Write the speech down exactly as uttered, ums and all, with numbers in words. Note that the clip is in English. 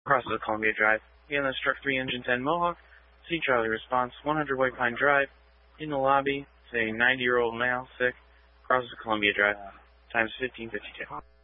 crosses the Columbia Drive. Ambulance Truck three, Engine ten, Mohawk. C Charlie response, one hundred White Pine Drive. In the lobby, say ninety-year-old male, sick, crosses the Columbia Drive. Times fifteen fifty-two.